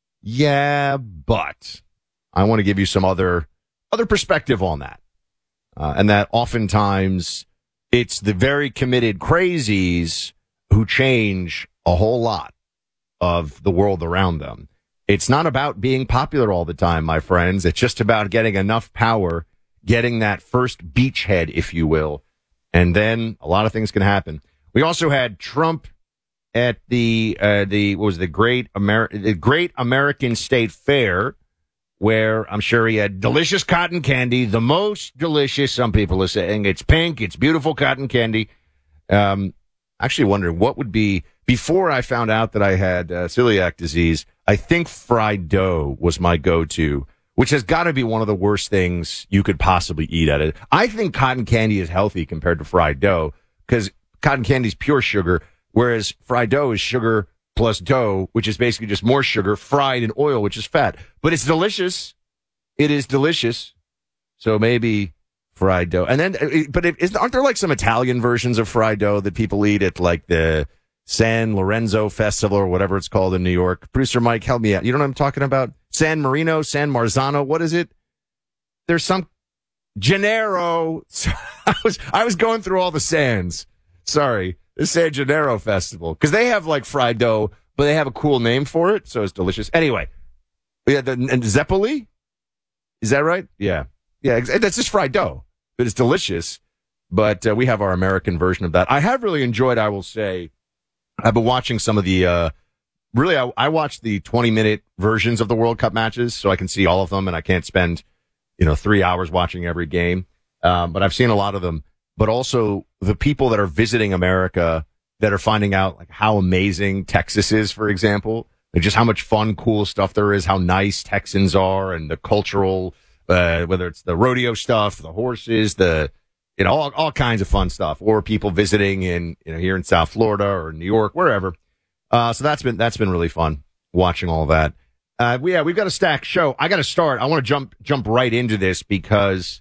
Yeah, but I want to give you some other perspective on that. And that oftentimes it's the very committed crazies who change a whole lot of the world around them. It's not about being popular all the time, my friends. It's just about getting enough power, getting that first beachhead, if you will. And then a lot of things can happen. We also had Trump at the Great American State Fair, where I'm sure he had delicious cotton candy, the most delicious. Some people are saying it's pink, it's beautiful cotton candy. Actually wondering what would be, before I found out that I had celiac disease, I think fried dough was my go-to, which has got to be one of the worst things you could possibly eat at it. I think cotton candy is healthy compared to fried dough, because cotton candy is pure sugar, whereas fried dough is sugar plus dough, which is basically just more sugar fried in oil, which is fat. But it's delicious. It is delicious. So maybe fried dough. And then, aren't there like some Italian versions of fried dough that people eat at like the San Lorenzo Festival or whatever it's called in New York? Producer Mike, help me out. You know what I'm talking about? San Marino, San Marzano. What is it? There's some Gennaro. I was going through all the Sans. Sorry. The San Gennaro Festival, because they have like fried dough, but they have a cool name for it, so it's delicious. Anyway, yeah, and Zeppoli, is that right? Yeah, that's just fried dough, but it's delicious. But we have our American version of that. I have really enjoyed. I will say, I've been watching some of the. I watch the 20-minute versions of the World Cup matches, so I can see all of them, and I can't spend 3 hours watching every game. But I've seen a lot of them. But also the people that are visiting America that are finding out like how amazing Texas is, for example, and just how much fun, cool stuff there is, how nice Texans are, and the cultural, whether it's the rodeo stuff, the horses, all kinds of fun stuff, or people visiting in, here in South Florida or New York, wherever. So that's been really fun watching all that. We've got a stacked show. I got to start. I want to jump right into this because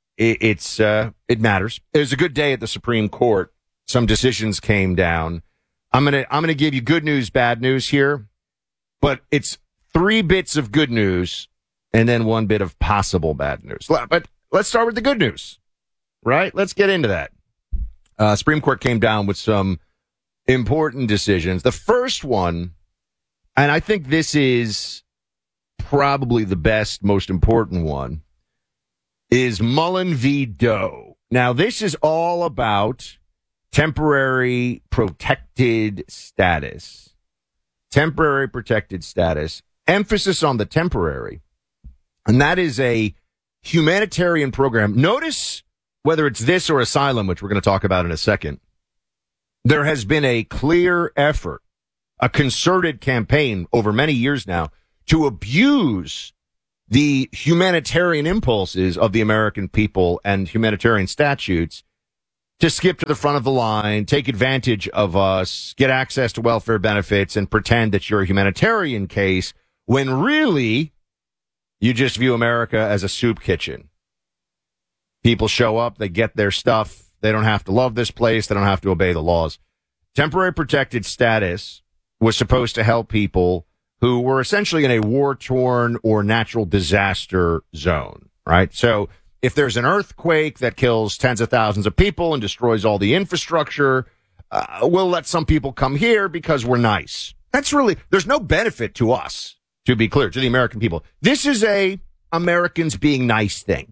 it matters. It was a good day at the Supreme Court. Some decisions came down. I'm gonna give you good news, bad news here, but it's 3 bits of good news and then 1 bit of possible bad news. But let's start with the good news, right? Let's get into that. Supreme Court came down with some important decisions. The first one, and I think this is probably the best, most important one, is Mullen v. Doe. Now, this is all about temporary protected status. Temporary protected status. Emphasis on the temporary. And that is a humanitarian program. Notice whether it's this or asylum, which we're going to talk about in a second. There has been a clear effort, a concerted campaign over many years now to abuse the humanitarian impulses of the American people and humanitarian statutes to skip to the front of the line, take advantage of us, get access to welfare benefits, and pretend that you're a humanitarian case when really you just view America as a soup kitchen. People show up, they get their stuff, they don't have to love this place, they don't have to obey the laws. Temporary protected status was supposed to help people who were essentially in a war-torn or natural disaster zone, right? So if there's an earthquake that kills tens of thousands of people and destroys all the infrastructure, we'll let some people come here because we're nice. That's really, there's no benefit to us, to be clear, to the American people. This is a Americans being nice thing.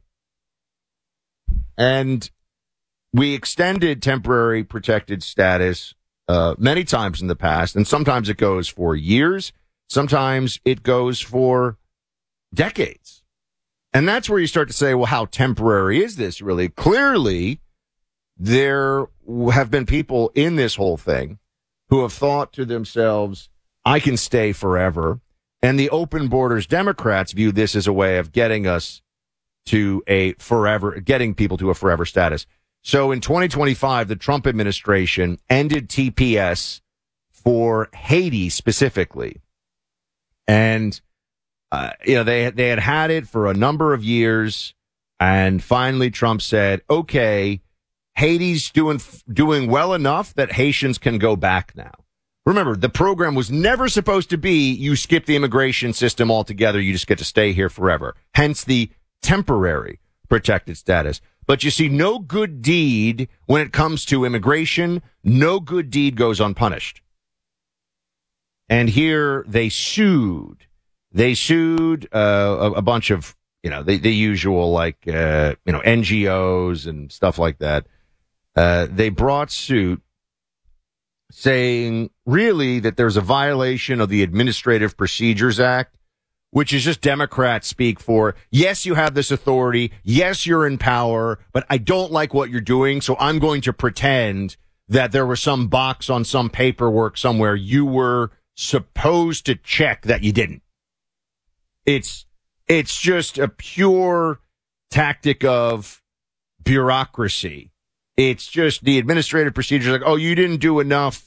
And we extended temporary protected status many times in the past, and sometimes it goes for years, sometimes it goes for decades. And that's where you start to say, well, how temporary is this really? Clearly, there have been people in this whole thing who have thought to themselves, I can stay forever. And the open borders Democrats view this as a way of getting us to a forever, getting people to a forever status. So in 2025, the Trump administration ended TPS for Haiti specifically. And, they had it for a number of years. And finally, Trump said, okay, Haiti's doing well enough that Haitians can go back now. Remember, the program was never supposed to be you skip the immigration system altogether. You just get to stay here forever. Hence the temporary protected status. But you see, no good deed when it comes to immigration, no good deed goes unpunished. And here they sued. They sued a bunch of, the usual NGOs and stuff like that. They brought suit saying really that there's a violation of the Administrative Procedures Act, which is just Democrats speak for, yes, you have this authority. Yes, you're in power, but I don't like what you're doing. So I'm going to pretend that there was some box on some paperwork somewhere you were supposed to check that you didn't. It's just a pure tactic of bureaucracy. It's just the administrative procedures like, oh, you didn't do enough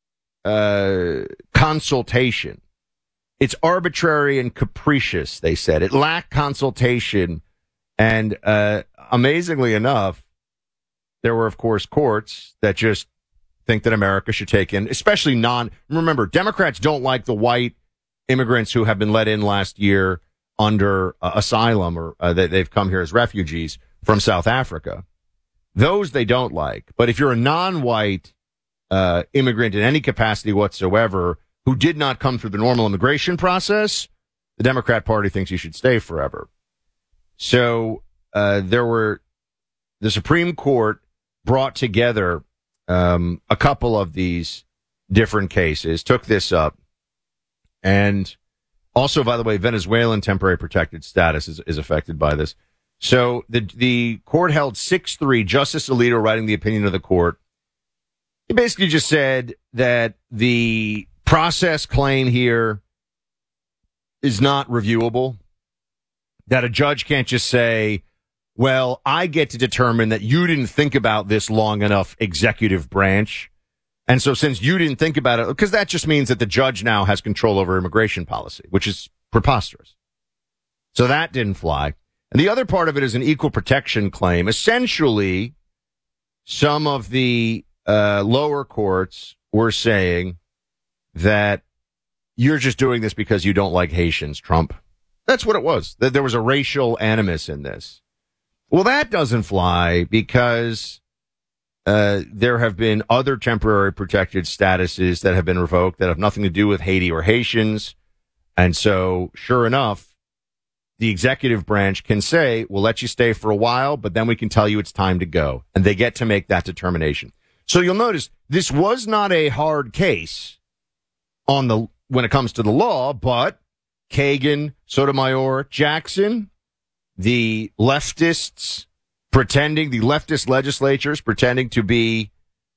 consultation. It's arbitrary and capricious, they said. It lacked consultation. And amazingly enough, there were, of course, courts that just think that America should take in, especially remember, Democrats don't like the white immigrants who have been let in last year under asylum or they've come here as refugees from South Africa. Those they don't like. But if you're a non-white immigrant in any capacity whatsoever who did not come through the normal immigration process, the Democrat Party thinks you should stay forever. So the Supreme Court brought together a couple of these different cases, took this up, and also, by the way, Venezuelan temporary protected status is affected by this. So the court held 6-3, Justice Alito writing the opinion of the court. He basically just said that the process claim here is not reviewable, that a judge can't just say, well, I get to determine that you didn't think about this long enough, executive branch. And so since you didn't think about it, because that just means that the judge now has control over immigration policy, which is preposterous. So that didn't fly. And the other part of it is an equal protection claim. Essentially, some of the lower courts were saying that you're just doing this because you don't like Haitians, Trump. That's what it was. That there was a racial animus in this. Well, that doesn't fly because There have been other temporary protected statuses that have been revoked that have nothing to do with Haiti or Haitians. And so, sure enough, the executive branch can say, we'll let you stay for a while, but then we can tell you it's time to go. And they get to make that determination. So you'll notice this was not a hard case when it comes to the law, but Kagan, Sotomayor, Jackson, the leftist legislators pretending to be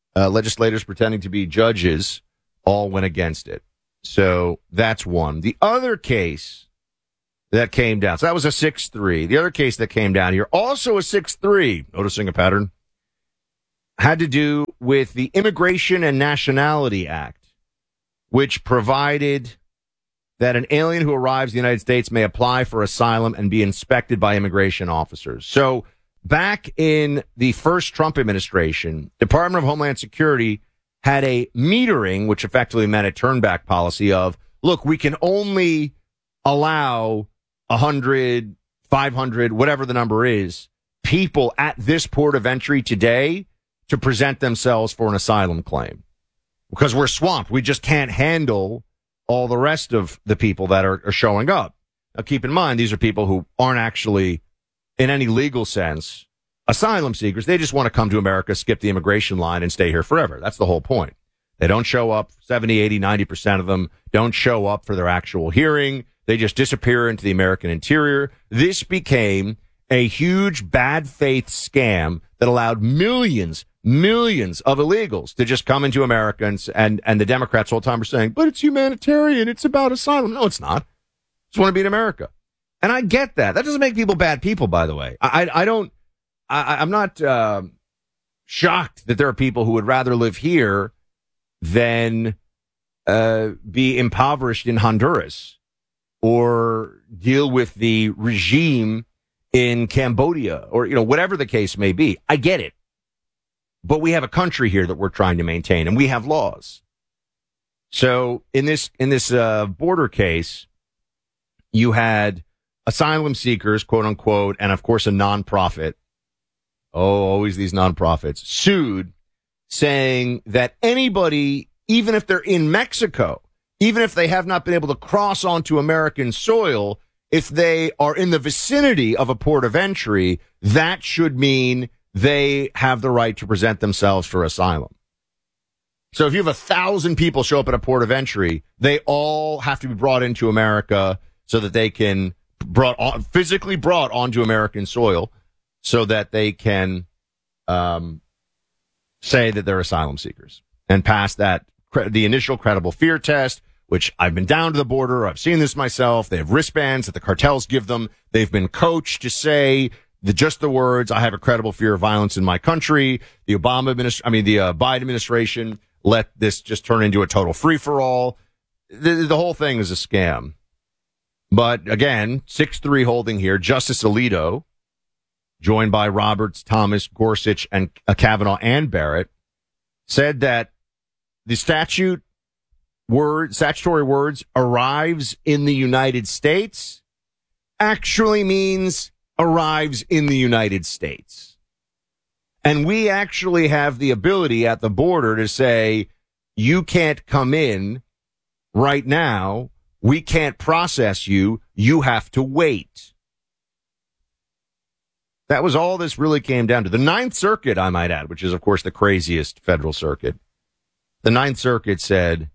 judges all went against it. So that's one. The other case that came down, so that was a 6-3. The other case that came down here, also a 6-3, noticing a pattern, had to do with the Immigration and Nationality Act, which provided that an alien who arrives in the United States may apply for asylum and be inspected by immigration officers. So back in the first Trump administration, Department of Homeland Security had a metering, which effectively meant a turnback policy of, look, we can only allow 100, 500, whatever the number is, people at this port of entry today to present themselves for an asylum claim. Because we're swamped. We just can't handle all the rest of the people that are showing up. Now, keep in mind, these are people who aren't actually, in any legal sense, asylum seekers. They just want to come to America, skip the immigration line, and stay here forever. That's the whole point. They don't show up. 70, 80, 90% of them don't show up for their actual hearing. They just disappear into the American interior. This became a huge bad faith scam that allowed millions of illegals to just come into America, and the Democrats all the time are saying, but it's humanitarian, it's about asylum. No, it's not. Just want to be in America. And I get that. That doesn't make people bad people, by the way. I'm not shocked that there are people who would rather live here than be impoverished in Honduras or deal with the regime in Cambodia or, whatever the case may be. I get it. But we have a country here that we're trying to maintain, and we have laws. So in this border case, you had asylum seekers, quote unquote, and of course a nonprofit. Oh, always these nonprofits sued, saying that anybody, even if they're in Mexico, even if they have not been able to cross onto American soil, if they are in the vicinity of a port of entry, that should mean they have the right to present themselves for asylum. So if you have 1,000 people show up at a port of entry, they all have to be brought into America so that they can physically brought onto American soil so that they can say that they're asylum seekers and pass the initial credible fear test, which I've been down to the border. I've seen this myself. They have wristbands that the cartels give them. They've been coached to say just the words, I have a credible fear of violence in my country. The Biden administration let this just turn into a total free-for-all. The whole thing is a scam. But again, 6-3 holding here. Justice Alito, joined by Roberts, Thomas, Gorsuch, and Kavanaugh and Barrett, said that the statutory words arrives in the United States actually means arrives in the United States. And we actually have the ability at the border to say, you can't come in right now. We can't process you. You have to wait. That was all this really came down to. The Ninth Circuit, I might add, which is, of course, the craziest federal circuit. The Ninth Circuit said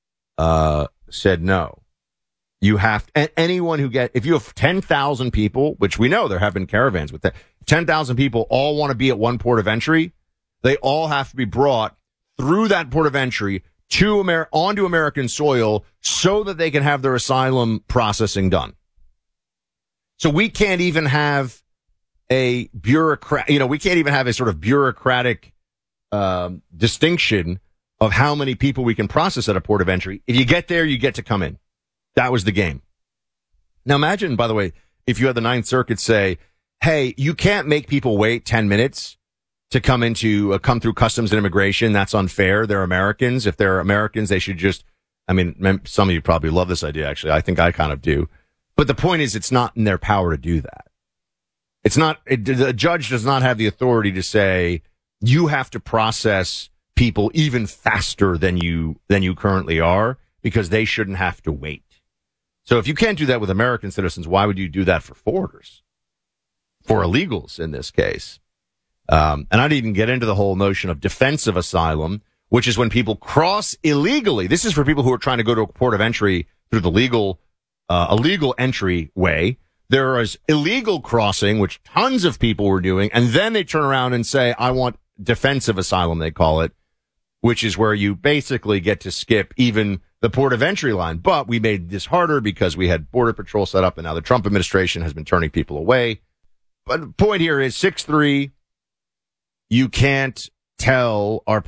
no. You have, anyone who if you have 10,000 people, which we know there have been caravans with that, 10,000 people all want to be at one port of entry, they all have to be brought through that port of entry onto American soil so that they can have their asylum processing done. So we can't even have a we can't even have a sort of bureaucratic distinction of how many people we can process at a port of entry. If you get there, you get to come in. That was the game. Now imagine, by the way, if you had the Ninth Circuit say, hey, you can't make people wait 10 minutes to come through customs and immigration. That's unfair. They're Americans. If they're Americans, they should just, some of you probably love this idea, actually. I think I kind of do. But the point is, it's not in their power to do that. The judge does not have the authority to say, you have to process people even faster than you currently are, because they shouldn't have to wait. So if you can't do that with American citizens, why would you do that for foreigners? For illegals in this case. And I didn't even get into the whole notion of defensive asylum, which is when people cross illegally. This is for people who are trying to go to a port of entry through the legal entry way. There is illegal crossing, which tons of people were doing, and then they turn around and say, I want defensive asylum, they call it, which is where you basically get to skip even the port of entry line. But we made this harder because we had Border Patrol set up, and now the Trump administration has been turning people away. But the point here is 6'3", you can't tell our